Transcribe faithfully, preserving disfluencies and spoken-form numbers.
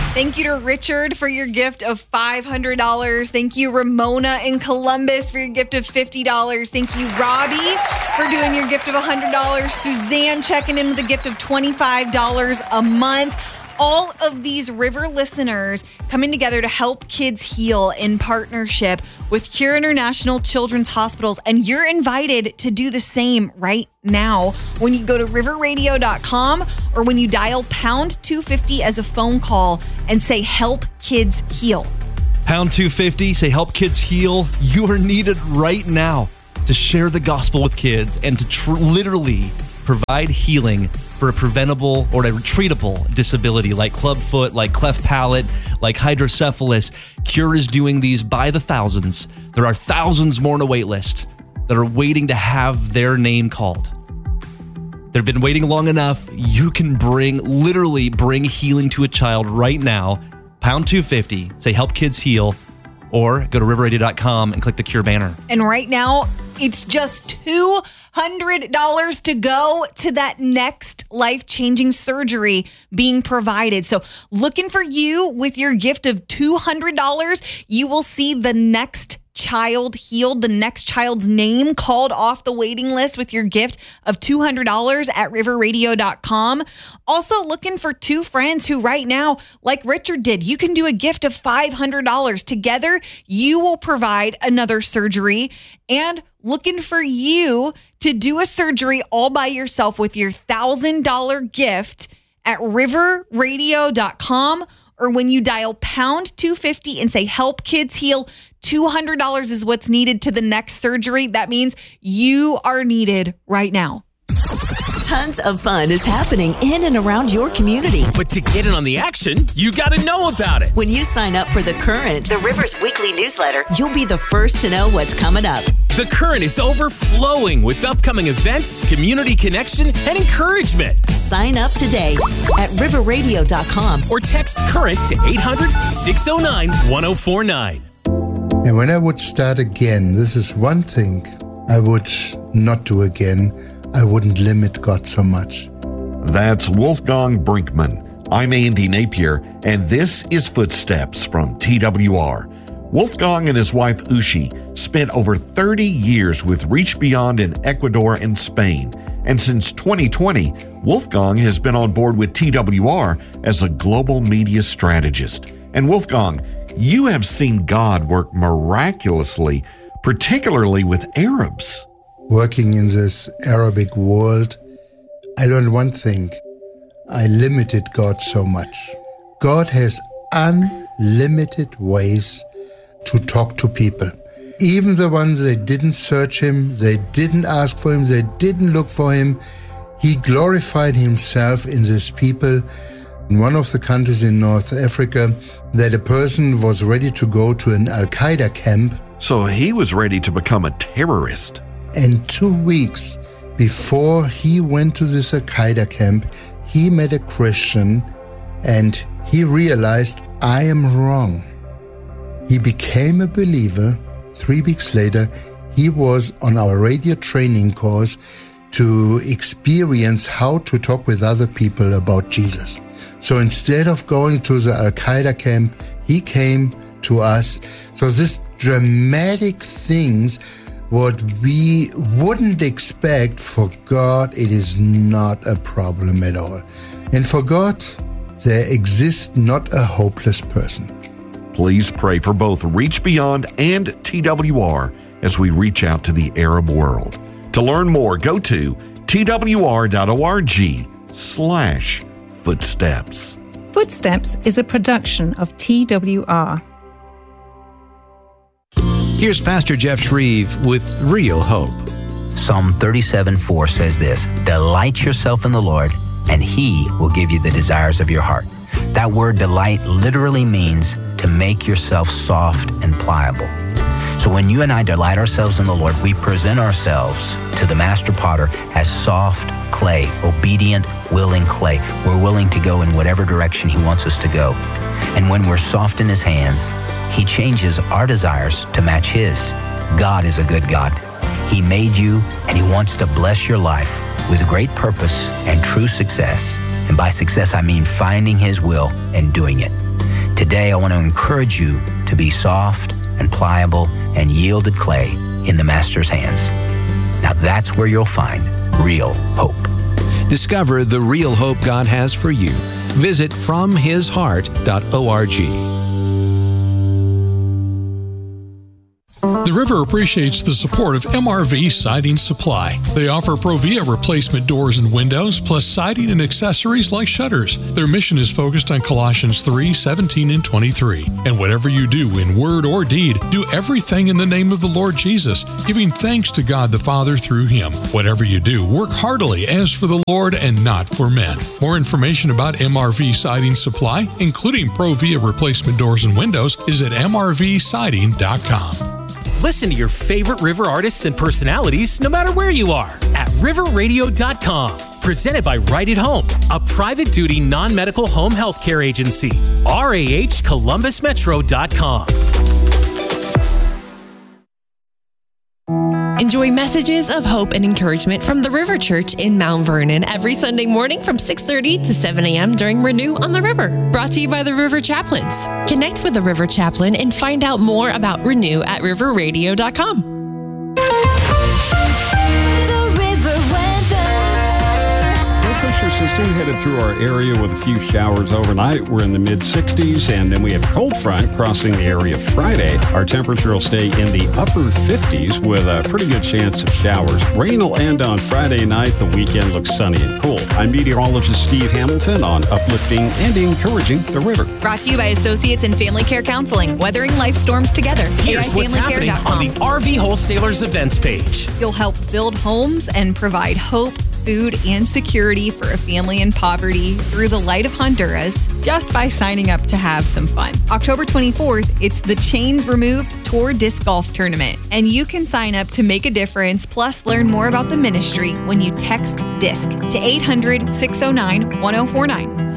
Thank you to Richard for your gift of five hundred dollars. Thank you, Ramona in Columbus, for your gift of fifty dollars. Thank you, Robbie, for doing your gift of one hundred dollars. Suzanne checking in with a gift of twenty-five dollars a month. All of these River listeners coming together to help kids heal in partnership with Cure International Children's Hospitals. And you're invited to do the same right now when you go to river radio dot com or when you dial pound two fifty as a phone call and say, help kids heal. Pound two fifty, say help kids heal. You are needed right now to share the gospel with kids and to tr- literally provide healing for a preventable or a treatable disability like clubfoot, like cleft palate, like hydrocephalus. Cure is doing these by the thousands. There are thousands more on a wait list that are waiting to have their name called. They've been waiting long enough. You can bring, literally bring healing to a child right now. Pound two fifty, say help kids heal, or go to river radio dot com and click the Cure banner. And right now, it's just two hundred dollars to go to that next life-changing surgery being provided. So looking for you with your gift of two hundred dollars, you will see the next child healed, the next child's name called off the waiting list with your gift of two hundred dollars at river radio dot com. Also looking for two friends who right now, like Richard did, you can do a gift of five hundred dollars. Together, you will provide another surgery. And looking for you to do a surgery all by yourself with your one thousand dollars gift at river radio dot com, or when you dial pound two fifty and say help kids heal, two hundred dollars is what's needed to the next surgery. That means you are needed right now. Tons of fun is happening in and around your community. But to get in on the action, you got to know about it. When you sign up for The Current, the River's weekly newsletter, you'll be the first to know what's coming up. The Current is overflowing with upcoming events, community connection, and encouragement. Sign up today at river radio dot com or text CURRENT to eight hundred, six oh nine, one oh four nine. And when I would start again, this is one thing I would not do again. I wouldn't limit God so much. That's Wolfgang Brinkman. I'm Andy Napier, and this is Footsteps from T W R. Wolfgang and his wife Ushi spent over thirty years with Reach Beyond in Ecuador and Spain. And since twenty twenty, Wolfgang has been on board with T W R as a global media strategist. And Wolfgang, you have seen God work miraculously, particularly with Arabs. Working in this Arabic world, I learned one thing. I limited God so much. God has unlimited ways to talk to people. Even the ones they didn't search him, they didn't ask for him, they didn't look for him. He glorified himself in these people. In one of the countries in North Africa, that a person was ready to go to an Al-Qaeda camp. So he was ready to become a terrorist. And two weeks before he went to this Al-Qaeda camp, he met a Christian and he realized, I am wrong. He became a believer. Three weeks later, he was on our radio training course to experience how to talk with other people about Jesus. So instead of going to the Al-Qaeda camp, he came to us. So this dramatic things, what we wouldn't expect, for God, it is not a problem at all. And for God, there exists not a hopeless person. Please pray for both Reach Beyond and T W R as we reach out to the Arab world. To learn more, go to t w r dot org slash footsteps. Footsteps is a production of T W R. Here's Pastor Jeff Shreve with Real Hope. Psalm thirty-seven four says this, delight yourself in the Lord, and He will give you the desires of your heart. That word delight literally means to make yourself soft and pliable. So when you and I delight ourselves in the Lord, we present ourselves to the Master Potter as soft clay, obedient, willing clay. We're willing to go in whatever direction He wants us to go. And when we're soft in His hands, He changes our desires to match His. God is a good God. He made you, and He wants to bless your life with great purpose and true success. And by success, I mean finding His will and doing it. Today, I want to encourage you to be soft and pliable and yielded clay in the Master's hands. Now that's where you'll find real hope. Discover the real hope God has for you. Visit from his heart dot org. The River appreciates the support of M R V Siding Supply. They offer Provia replacement doors and windows, plus siding and accessories like shutters. Their mission is focused on Colossians three, seventeen, and twenty-three. And whatever you do in word or deed, do everything in the name of the Lord Jesus, giving thanks to God the Father through him. Whatever you do, work heartily as for the Lord and not for men. More information about M R V Siding Supply, including Provia replacement doors and windows, is at m r v siding dot com. Listen to your favorite River artists and personalities no matter where you are at river radio dot com. Presented by Right at Home, a private duty non-medical home health care agency. R A H columbus metro dot com. Enjoy messages of hope and encouragement from the River Church in Mount Vernon every Sunday morning from six thirty to seven a.m. during Renew on the River. Brought to you by the River Chaplains. Connect with the River Chaplain and find out more about Renew at river radio dot com. System headed through our area with a few showers overnight. We're in the mid sixties, and then we have a cold front crossing the area Friday. Our temperature will stay in the upper fifties with a pretty good chance of showers. Rain will end on Friday night. The weekend looks sunny and cool. I'm meteorologist Steve Hamilton on uplifting and encouraging the river. Brought to you by Associates in Family Care Counseling, weathering life storms together. Here's what's happening on the R V Wholesalers events page. You'll help build homes and provide hope, food, and security for a family in poverty through the light of Honduras just by signing up to have some fun. October twenty-fourth, it's the Chains Removed Tour Disc Golf Tournament, and you can sign up to make a difference, plus learn more about the ministry when you text DISC to eight hundred, six oh nine, one oh four nine.